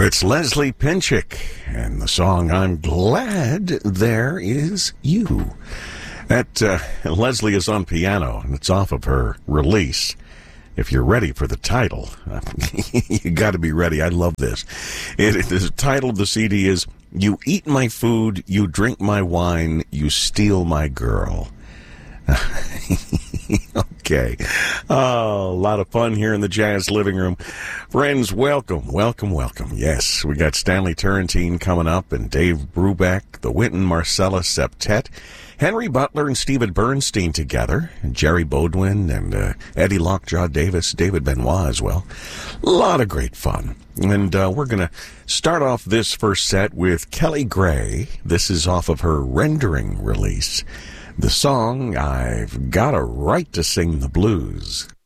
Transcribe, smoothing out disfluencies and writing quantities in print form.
It's Leslie Pinchik, and the song I'm Glad There Is You. That Leslie is on piano, and it's off of her release. If you're ready for the title, you got to be ready. I love this. The title of the CD is You Eat My Food, You Drink My Wine, You Steal My Girl. Okay. Oh, a lot of fun here in the Jazz Living Room. Friends, welcome. Yes, we got Stanley Turrentine coming up and Dave Brubeck, the Wynton Marsalis Septet, Henry Butler and Stephen Bernstein together, and Jerry Bodwin and Eddie Lockjaw Davis, David Benoit as well. A lot of great fun. And we're going to start off this first set with Kelly Gray. This is off of her Rendering release. The song, I've Got a Right to Sing the Blues.